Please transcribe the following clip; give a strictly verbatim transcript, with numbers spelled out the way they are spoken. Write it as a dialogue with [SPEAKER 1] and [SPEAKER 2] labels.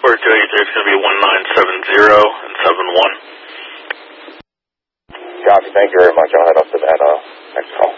[SPEAKER 1] Order two eighty-three is going to be one nine seven zero and seven one.
[SPEAKER 2] Copy, thank you very much. I'll head up to that uh, next call.